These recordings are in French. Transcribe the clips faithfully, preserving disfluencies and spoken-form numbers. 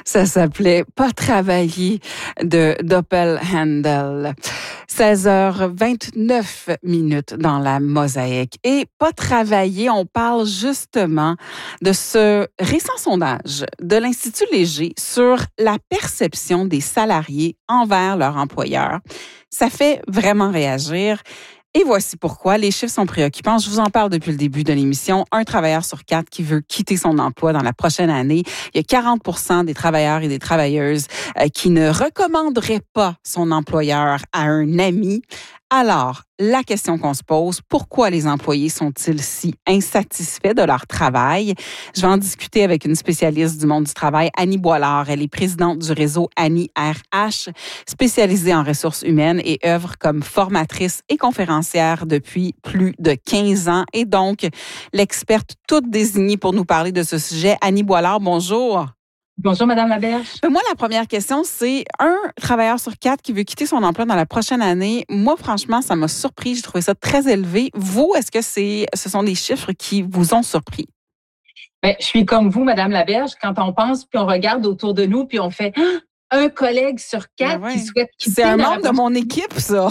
Ça s'appelait « Pas travailler » de Doppelhandel. seize heures vingt-neuf minutes dans la mosaïque. Et « Pas travailler », on parle justement de ce récent sondage de l'Institut Léger sur la perception des salariés envers leur employeur. Ça fait vraiment réagir. Et voici pourquoi. Les chiffres sont préoccupants. Je vous en parle depuis le début de l'émission. Un travailleur sur quatre qui veut quitter son emploi dans la prochaine année. Il y a quarante pour cent des travailleurs et des travailleuses euh, qui ne recommanderaient pas son employeur à un ami. Alors, la question qu'on se pose, pourquoi les employés sont-ils si insatisfaits de leur travail? Je vais en discuter avec une spécialiste du monde du travail, Annie Boilard. Elle est présidente du réseau Annie R H, spécialisée en ressources humaines et œuvre comme formatrice et conférencière depuis plus de quinze ans. Et donc, l'experte toute désignée pour nous parler de ce sujet. Annie Boilard, bonjour. Bonjour, Madame Laberge. Moi, la première question, c'est un travailleur sur quatre qui veut quitter son emploi dans la prochaine année. Moi, franchement, ça m'a surpris. J'ai trouvé ça très élevé. Vous, est-ce que c'est, ce sont des chiffres qui vous ont surpris? Bien, je suis comme vous, Madame Laberge, quand on pense puis on regarde autour de nous puis on fait ah, un collègue sur quatre ben ouais. qui souhaite quitter. C'est un membre de mon équipe, ça.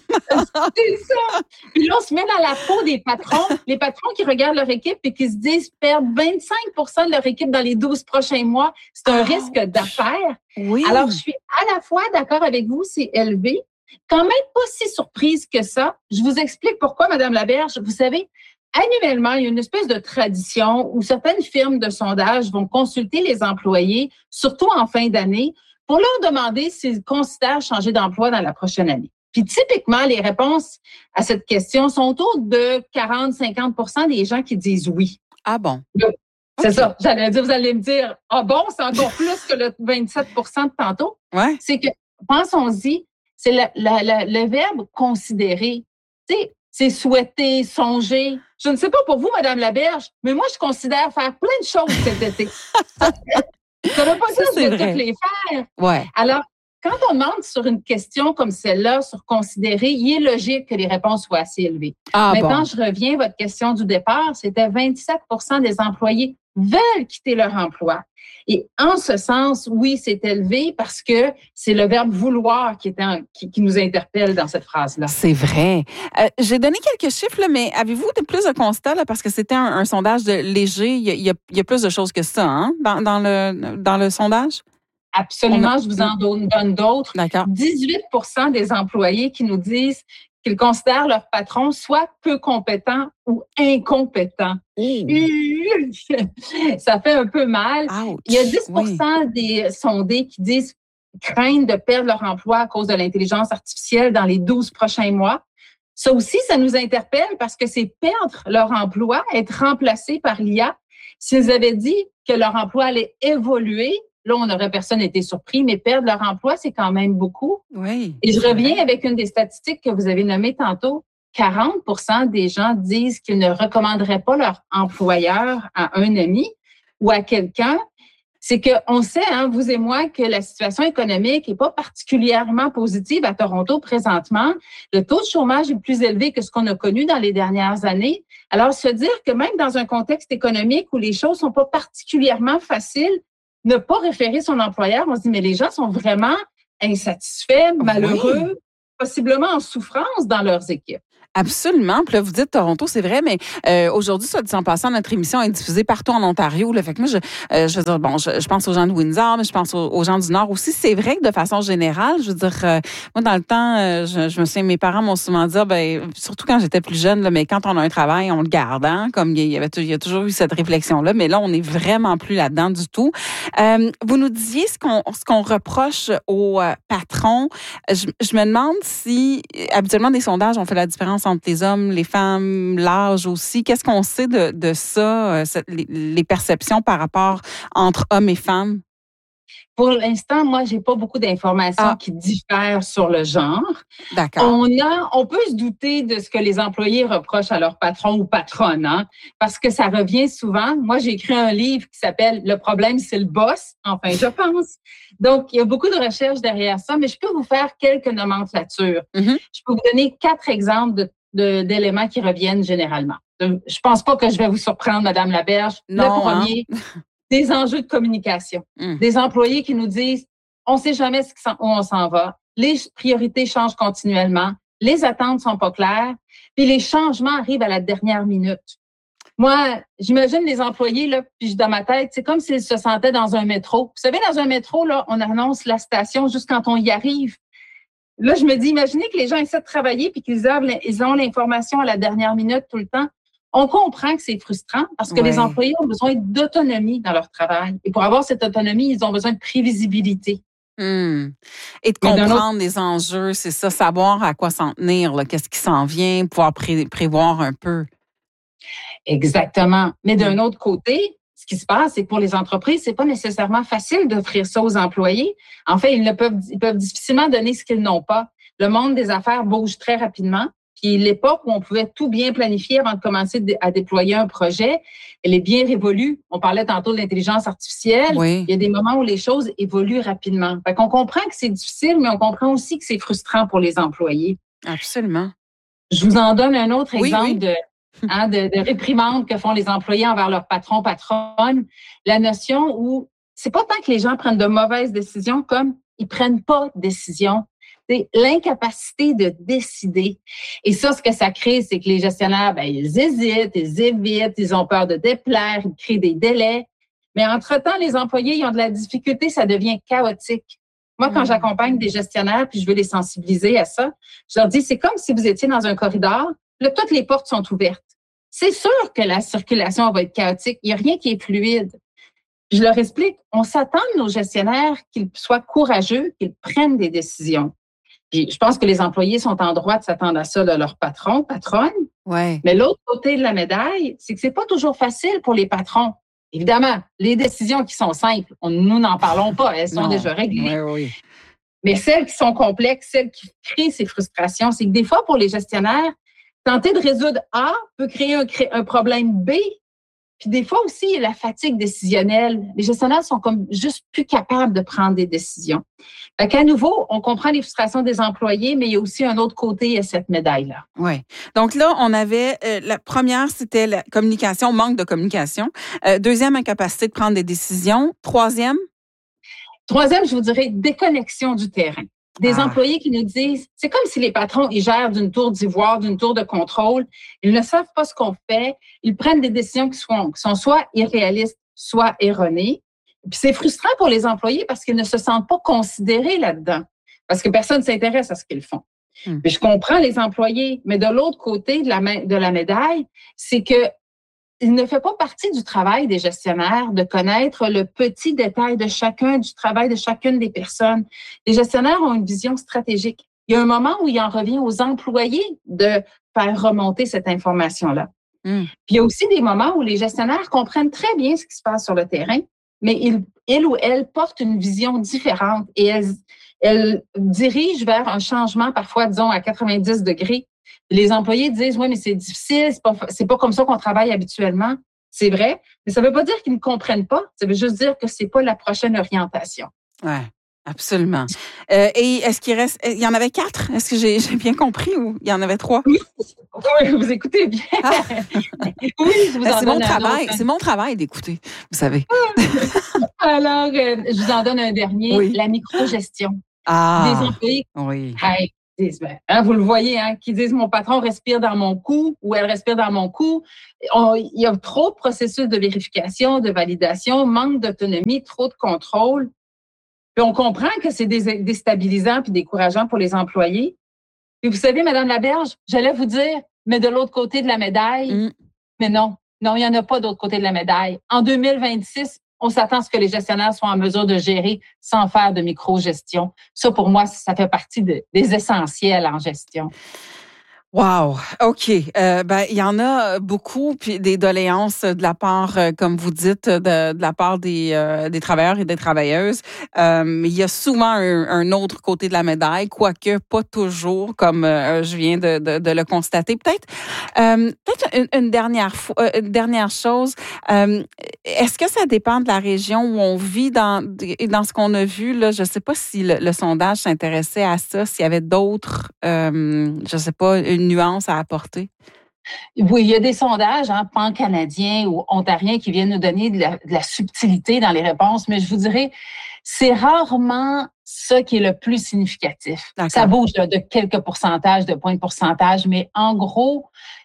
C'est ça. Puis là, on se met dans la peau des patrons. Les patrons qui regardent leur équipe et qui se disent perdre vingt-cinq pour cent de leur équipe dans les douze prochains mois. C'est un oh. risque d'affaires. Oui. Alors, je suis à la fois d'accord avec vous, c'est élevé. Quand même pas si surprise que ça. Je vous explique pourquoi, Madame Laberge. Vous savez, annuellement, il y a une espèce de tradition où certaines firmes de sondage vont consulter les employés, surtout en fin d'année, pour leur demander s'ils considèrent changer d'emploi dans la prochaine année. Puis typiquement, les réponses à cette question sont autour de quarante à cinquante pour cent des gens qui disent oui. Ah bon? Donc, c'est okay. Ça. J'allais dire, vous allez me dire, ah bon, c'est encore plus que le vingt-sept pour cent de tantôt. Ouais. C'est que, pensons-y, c'est la, la, la, le verbe considérer. Tu sais, c'est souhaiter, songer. Je ne sais pas pour vous, Madame Laberge, mais moi, je considère faire plein de choses cet été. Ça ne veut pas dire que je vais toutes les faire. Ouais. Alors, quand on demande sur une question comme celle-là, sur considérer, il est logique que les réponses soient assez élevées. Ah, Maintenant, bon. je reviens à votre question du départ. C'était vingt-sept pour cent des employés veulent quitter leur emploi. Et en ce sens, oui, c'est élevé parce que c'est le verbe vouloir qui, est en, qui, qui nous interpelle dans cette phrase-là. C'est vrai. Euh, j'ai donné quelques chiffres, là, mais avez-vous de plus de constats, là, parce que c'était un, un sondage de léger. Il y, a, il, y a, il y a plus de choses que ça hein, dans, dans, le, dans le sondage? Absolument, a... je vous en donne, donne d'autres. D'accord. dix-huit pour cent des employés qui nous disent qu'ils considèrent leur patron soit peu compétent ou incompétent. Mmh. Ça fait un peu mal. Ouch. Il y a dix pour cent oui. des sondés qui disent craindre de perdre leur emploi à cause de l'intelligence artificielle dans les douze prochains mois. Ça aussi, ça nous interpelle parce que c'est perdre leur emploi, être remplacé par l'I A. S'ils avaient dit que leur emploi allait évoluer, là, on n'aurait personne été surpris, mais perdre leur emploi, c'est quand même beaucoup. Oui. Et je reviens avec une des statistiques que vous avez nommées tantôt. quarante pour cent des gens disent qu'ils ne recommanderaient pas leur employeur à un ami ou à quelqu'un. C'est qu'on sait, hein, vous et moi, que la situation économique n'est pas particulièrement positive à Toronto présentement. Le taux de chômage est plus élevé que ce qu'on a connu dans les dernières années. Alors, se dire que même dans un contexte économique où les choses sont pas particulièrement faciles, ne pas référer son employeur, on se dit, mais les gens sont vraiment insatisfaits, malheureux, oui. possiblement en souffrance dans leurs équipes. Absolument. Puis là, vous dites Toronto, c'est vrai, mais euh, aujourd'hui, soit dit en passant, notre émission est diffusée partout en Ontario. Là, fait que moi, je, euh, je veux dire, bon, je, je pense aux gens de Windsor, mais je pense aux, aux gens du Nord aussi. C'est vrai que de façon générale, je veux dire, euh, moi, dans le temps, euh, je, je me souviens, mes parents m'ont souvent dit, ben, surtout quand j'étais plus jeune, là, mais quand on a un travail, on le garde, hein, comme il y avait, il y a toujours eu cette réflexion-là, mais là, on n'est vraiment plus là-dedans du tout. Euh, vous nous disiez ce qu'on, ce qu'on reproche aux euh, patrons. Je, je me demande si, habituellement, des sondages ont fait la différence entre les hommes, les femmes, l'âge aussi. Qu'est-ce qu'on sait de, de ça, les, les perceptions par rapport entre hommes et femmes? Pour l'instant, moi, j'ai pas beaucoup d'informations ah. qui diffèrent sur le genre. D'accord. On a, on peut se douter de ce que les employés reprochent à leur patron ou patronne, hein, parce que ça revient souvent. Moi, j'ai écrit un livre qui s'appelle « Le problème, c'est le boss ». Enfin, je pense. Donc, il y a beaucoup de recherches derrière ça, mais je peux vous faire quelques nomenclatures. Mm-hmm. Je peux vous donner quatre exemples de, de, d'éléments qui reviennent généralement. Je pense pas que je vais vous surprendre, Madame Laberge. Non, le premier, hein? des enjeux de communication, Mmh. des employés qui nous disent on ne sait jamais où on s'en va, les priorités changent continuellement, les attentes sont pas claires, puis les changements arrivent à la dernière minute. Moi, j'imagine les employés, là, puis dans ma tête, c'est comme s'ils se sentaient dans un métro. Vous savez, dans un métro, là, on annonce la station juste quand on y arrive. Là, je me dis, imaginez que les gens essaient de travailler puis qu'ils ont l'information à la dernière minute tout le temps. On comprend que c'est frustrant parce que Ouais. les employés ont besoin d'autonomie dans leur travail. Et pour avoir cette autonomie, ils ont besoin de prévisibilité. Mmh. Et de Mais d'un comprendre les enjeux, c'est ça, savoir à quoi s'en tenir, là, qu'est-ce qui s'en vient, pouvoir pré- prévoir un peu. Exactement. Mais d'un autre côté, ce qui se passe, c'est que pour les entreprises, c'est pas nécessairement facile d'offrir ça aux employés. En fait, ils ne peuvent, ils peuvent difficilement donner ce qu'ils n'ont pas. Le monde des affaires bouge très rapidement. Puis l'époque où on pouvait tout bien planifier avant de commencer à déployer un projet, elle est bien révolue. On parlait tantôt de l'intelligence artificielle. Oui. Il y a des moments où les choses évoluent rapidement. Fait qu'on comprend que c'est difficile, mais on comprend aussi que c'est frustrant pour les employés. Absolument. Je vous en donne un autre Oui, exemple oui. de Hein, de, de réprimandes que font les employés envers leur patron, patronne. La notion où c'est pas tant que les gens prennent de mauvaises décisions comme ils prennent pas de décision. C'est l'incapacité de décider. Et ça, ce que ça crée, c'est que les gestionnaires, ben, ils hésitent, ils évitent, ils ont peur de déplaire, ils créent des délais. Mais entre-temps, les employés, ils ont de la difficulté, ça devient chaotique. Moi, quand Mmh. j'accompagne des gestionnaires, puis je veux les sensibiliser à ça, je leur dis, c'est comme si vous étiez dans un corridor, là, toutes les portes sont ouvertes. C'est sûr que la circulation va être chaotique. Il n'y a rien qui est fluide. Je leur explique, on s'attend de nos gestionnaires qu'ils soient courageux, qu'ils prennent des décisions. Puis je pense que les employés sont en droit de s'attendre à ça de leur patron, patronne. Ouais. Mais l'autre côté de la médaille, c'est que c'est pas toujours facile pour les patrons. Évidemment, les décisions qui sont simples, on, nous n'en parlons pas, elles sont Non. déjà réglées. Oui, oui. Mais celles qui sont complexes, celles qui créent ces frustrations, c'est que des fois, pour les gestionnaires, tenter de résoudre A peut créer un, un problème B. Puis des fois aussi, il y a la fatigue décisionnelle. Les gestionnaires sont comme juste plus capables de prendre des décisions. Fait qu'à nouveau, on comprend les frustrations des employés, mais il y a aussi un autre côté à cette médaille-là. Oui. Donc là, on avait, euh, la première, c'était la communication, manque de communication. Euh, deuxième, incapacité de prendre des décisions. Troisième? Troisième, je vous dirais, déconnexion du terrain. Des Ah. employés qui nous disent, c'est comme si les patrons, ils gèrent d'une tour d'ivoire, d'une tour de contrôle. Ils ne savent pas ce qu'on fait. Ils prennent des décisions qui sont, qui sont soit irréalistes, soit erronées. Puis c'est frustrant pour les employés parce qu'ils ne se sentent pas considérés là-dedans. Parce que personne ne s'intéresse à ce qu'ils font. Hmm. Puis je comprends les employés, mais de l'autre côté de la, de la médaille, c'est que il ne fait pas partie du travail des gestionnaires de connaître le petit détail de chacun, du travail de chacune des personnes. Les gestionnaires ont une vision stratégique. Il y a un moment où il en revient aux employés de faire remonter cette information-là. Mm. Puis il y a aussi des moments où les gestionnaires comprennent très bien ce qui se passe sur le terrain, mais ils, ils ou elles portent une vision différente et elles, elles dirigent vers un changement parfois, disons, à quatre-vingt-dix degrés. Les employés disent, oui, mais c'est difficile, c'est pas, c'est pas comme ça qu'on travaille habituellement. C'est vrai, mais ça veut pas dire qu'ils ne comprennent pas. Ça veut juste dire que c'est pas la prochaine orientation. Ouais, absolument. Euh, et est-ce qu'il reste, il y en avait quatre? Est-ce que j'ai, j'ai bien compris ou il y en avait trois? Oui, oui, vous écoutez bien. Ah. Oui, je vous Ben, en c'est donne mon un travail, autre. c'est mon travail d'écouter, vous savez. Alors, euh, je vous en donne un dernier, Oui. la microgestion. Ah, Des employés, oui. hey, disent, ben, hein, vous le voyez, hein, qui disent mon patron respire dans mon cou ou elle respire dans mon cou. On, il y a trop de processus de vérification, de validation, manque d'autonomie, trop de contrôle. Puis on comprend que c'est déstabilisant puis décourageant pour les employés. Puis vous savez, Madame Laberge, j'allais vous dire, mais de l'autre côté de la médaille, Mm. mais non, non, il n'y en a pas d'autre côté de la médaille. En deux mille vingt-six, on s'attend à ce que les gestionnaires soient en mesure de gérer sans faire de micro-gestion. Ça, pour moi, ça fait partie de, des essentiels en gestion. Wow, OK. Euh, ben, il y en a beaucoup, puis des doléances de la part, euh, comme vous dites, de, de la part des, euh, des travailleurs et des travailleuses. Euh, mais il y a souvent un, un autre côté de la médaille, quoique pas toujours, comme euh, je viens de, de, de le constater. Peut-être, euh, peut-être une, une dernière fois, euh, une dernière chose. Euh, est-ce que ça dépend de la région où on vit dans dans ce qu'on a vu là? Je sais pas si le, le sondage s'intéressait à ça, s'il y avait d'autres, euh, je sais pas, une nuance à apporter. Oui, il y a des sondages, hein, pan-canadiens ou ontariens qui viennent nous donner de la, de la subtilité dans les réponses, mais je vous dirais, c'est rarement ça qui est le plus significatif. D'accord. Ça bouge là, de quelques pourcentages, de points de pourcentage, mais en gros,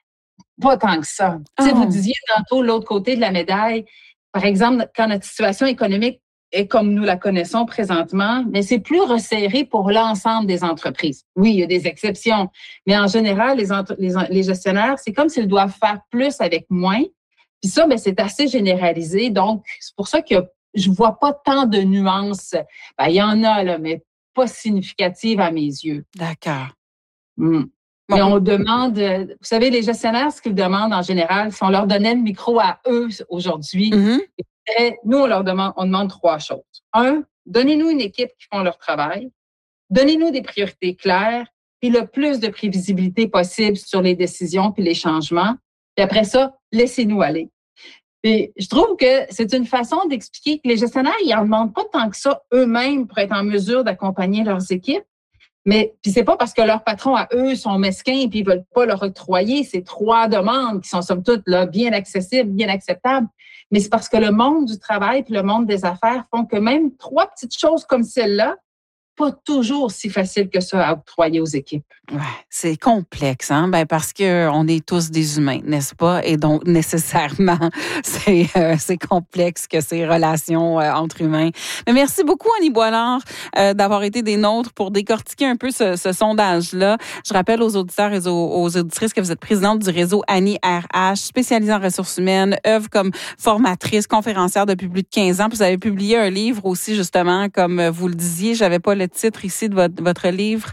pas tant que ça. Oh. Tu sais, vous disiez tantôt l'autre côté de la médaille, par exemple, quand notre situation économique est comme nous la connaissons présentement, mais c'est plus resserré pour l'ensemble des entreprises. Oui, il y a des exceptions, mais en général, les, entre, les, les gestionnaires, c'est comme s'ils doivent faire plus avec moins. Puis ça, ben, c'est assez généralisé. Donc, c'est pour ça que je vois pas tant de nuances. Ben, il y en a, là, mais pas significatives à mes yeux. D'accord. Hum. Bon. Mais on demande, vous savez, les gestionnaires, ce qu'ils demandent en général, si on leur donnait le micro à eux aujourd'hui, Mm-hmm. et nous, on leur demande, on demande trois choses. Un, donnez-nous une équipe qui font leur travail. Donnez-nous des priorités claires, puis le plus de prévisibilité possible sur les décisions puis les changements. Puis après ça, laissez-nous aller. Puis je trouve que c'est une façon d'expliquer que les gestionnaires, ils en demandent pas tant que ça eux-mêmes pour être en mesure d'accompagner leurs équipes. Mais puis c'est pas parce que leurs patrons à eux sont mesquins puis ils veulent pas leur octroyer ces trois demandes qui sont somme toute là bien accessibles, bien acceptables. Mais c'est parce que le monde du travail puis le monde des affaires font que même trois petites choses comme celle-là, pas toujours si facile que ça à octroyer aux équipes. Ouais, c'est complexe, hein? Ben parce que on est tous des humains, n'est-ce pas? Et donc nécessairement, c'est euh, c'est complexe que ces relations euh, entre humains. Mais merci beaucoup Annie Boilard euh, d'avoir été des nôtres pour décortiquer un peu ce, ce sondage-là. Je rappelle aux auditeurs et aux, aux auditrices que vous êtes présidente du réseau Annie R H, spécialisée en ressources humaines, œuvre comme formatrice, conférencière depuis plus de quinze ans. Vous avez publié un livre aussi justement, comme vous le disiez. J'avais pas le titre ici de votre, votre livre.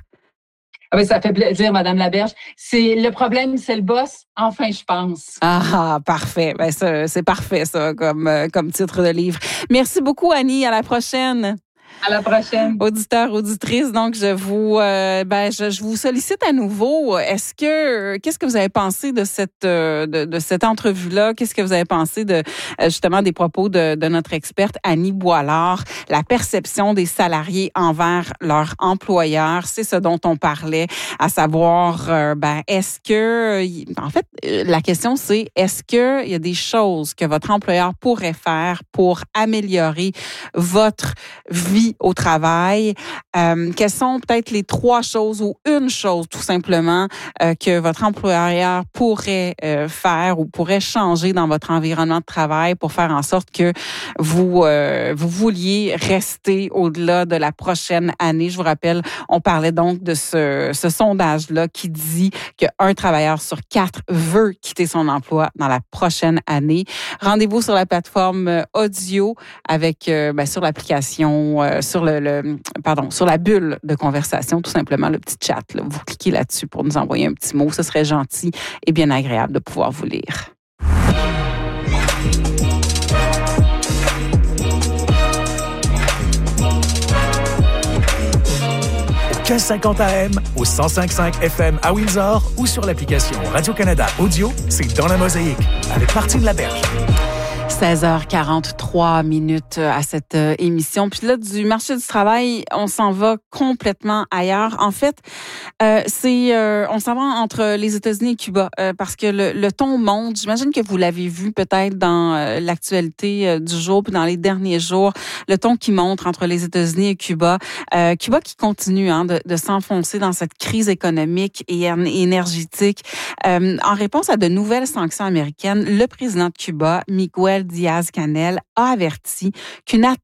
Ah oui, ça fait plaisir, Madame Laberge. C'est le problème, c'est le boss. Enfin, je pense. Ah, parfait. Ben, ça, c'est parfait, ça, comme, comme titre de livre. Merci beaucoup, Annie. À la prochaine. À la prochaine. Auditeurs, auditrices, donc je vous, euh, ben, je, je vous sollicite à nouveau. Est-ce que, qu'est-ce que vous avez pensé de cette, de, de cette entrevue-là? Qu'est-ce que vous avez pensé de, justement, des propos de, de notre experte Annie Boilard? La perception des salariés envers leur employeur, c'est ce dont on parlait, à savoir, euh, ben, est-ce que, en fait, la question c'est, est-ce que il y a des choses que votre employeur pourrait faire pour améliorer votre vie au travail? Euh, quelles sont peut-être les trois choses ou une chose tout simplement euh, que votre employeur pourrait euh, faire ou pourrait changer dans votre environnement de travail pour faire en sorte que vous euh, vous vouliez rester au-delà de la prochaine année? Je vous rappelle, on parlait donc de ce, ce sondage-là qui dit qu'un travailleur sur quatre veut quitter son emploi dans la prochaine année. Rendez-vous sur la plateforme audio avec euh, ben, sur l'application euh, sur le, le pardon sur la bulle de conversation, tout simplement le petit chat. Là. Vous cliquez là-dessus pour nous envoyer un petit mot. Ce serait gentil et bien agréable de pouvoir vous lire. quinze cinquante A M, au cent cinq virgule cinq F M à Windsor ou sur l'application Radio-Canada Audio, c'est Dans la Mosaïque avec Martine Laberge. seize heures quarante-trois minutes à cette émission. Puis là, du marché du travail, on s'en va complètement ailleurs. En fait, euh, c'est euh, on s'en va entre les États-Unis et Cuba euh, parce que le, le ton monte. J'imagine que vous l'avez vu peut-être dans euh, l'actualité euh, du jour puis dans les derniers jours, le ton qui monte entre les États-Unis et Cuba. Euh, Cuba qui continue hein, de, de s'enfoncer dans cette crise économique et énergétique. Euh, en réponse à de nouvelles sanctions américaines, le président de Cuba, Miguel Díaz-Canel, a averti qu'une attaque